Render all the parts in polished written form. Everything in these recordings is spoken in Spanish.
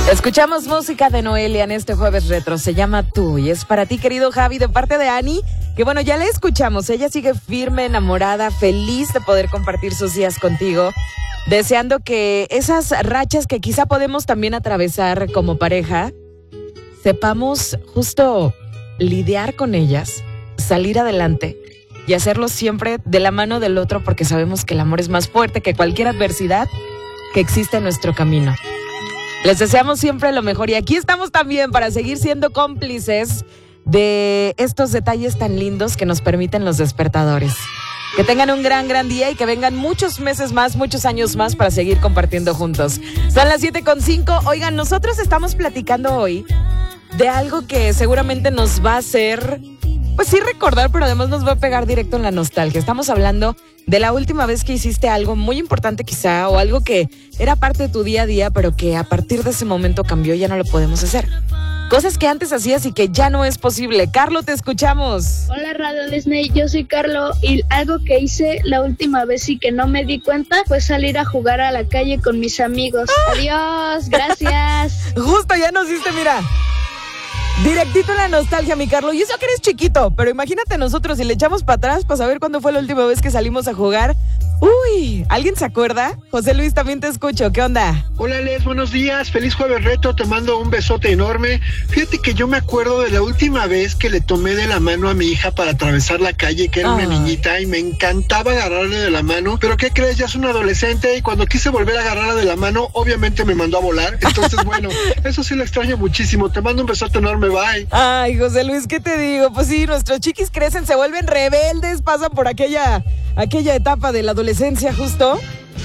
Escuchamos música de Noelia en este jueves retro, se llama Tú, y es para ti, querido Javi, de parte de Ani, que bueno, ya la escuchamos, ella sigue firme, enamorada, feliz de poder compartir sus días contigo, deseando que esas rachas que quizá podemos también atravesar como pareja, sepamos justo lidiar con ellas, salir adelante y hacerlo siempre de la mano del otro, porque sabemos que el amor es más fuerte que cualquier adversidad que existe en nuestro camino. Les deseamos siempre lo mejor y aquí estamos también para seguir siendo cómplices de estos detalles tan lindos que nos permiten los despertadores. Que tengan un gran día y que vengan muchos meses más, muchos años más para seguir compartiendo juntos. Son las 7:05. Oigan, nosotros estamos platicando hoy de algo que seguramente nos va a hacer, pues sí recordar, pero además nos va a pegar directo en la nostalgia. Estamos hablando de la última vez que hiciste algo muy importante quizá, o algo que era parte de tu día a día, pero que a partir de ese momento cambió y ya no lo podemos hacer. Cosas que antes hacías y que ya no es posible. Carlo, te escuchamos. Hola Radio Disney, yo soy Carlo y algo que hice la última vez y que no me di cuenta fue salir a jugar a la calle con mis amigos. Adiós, gracias. Justo, ya nos diste, mira, directito en la nostalgia, mi Carlo. Y eso que eres chiquito, pero imagínate nosotros si le echamos para atrás para saber cuándo fue la última vez que salimos a jugar. Uy, ¿alguien se acuerda? José Luis, también te escucho, ¿qué onda? Hola Les, buenos días, feliz jueves reto, te mando un besote enorme. Fíjate que yo me acuerdo de la última vez que le tomé de la mano a mi hija para atravesar la calle, que era una niñita, y me encantaba agarrarle de la mano, pero ¿qué crees? Ya es una adolescente y cuando quise volver a agarrarla de la mano, obviamente me mandó a volar. Entonces, bueno, eso sí lo extraño muchísimo, te mando un besote enorme, bye. Ay, José Luis, ¿qué te digo? Pues sí, nuestros chiquis crecen, se vuelven rebeldes, pasan por aquella etapa de la adolescencia justo.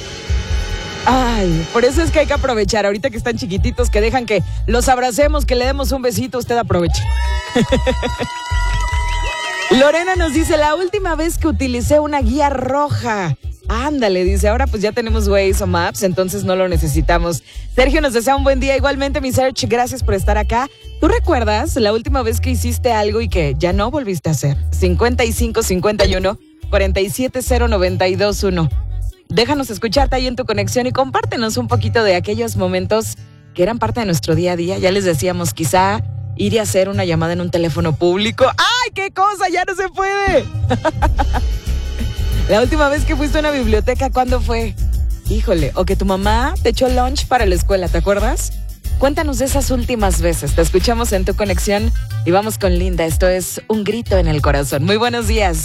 Ay, por eso es que hay que aprovechar ahorita que están chiquititos, que dejan que los abracemos, que le demos un besito, usted aproveche. Lorena nos dice, la última vez que utilicé una guía roja. Ándale, dice, ahora pues ya tenemos Waze o Maps, entonces no lo necesitamos. Sergio nos desea un buen día, igualmente mi Serge, gracias por estar acá. ¿Tú recuerdas la última vez que hiciste algo y que ya no volviste a hacer? 5551-470-921. Déjanos escucharte ahí en tu conexión y compártenos un poquito de aquellos momentos que eran parte de nuestro día a día. Ya les decíamos, quizá ir a hacer una llamada en un teléfono público. ¡Ay, qué cosa! ¡Ya no se puede! La última vez que fuiste a una biblioteca, ¿cuándo fue? Híjole, o que tu mamá te echó lunch para la escuela, ¿te acuerdas? Cuéntanos de esas últimas veces. Te escuchamos en tu conexión y vamos con Linda. Esto es Un Grito en el Corazón. Muy buenos días.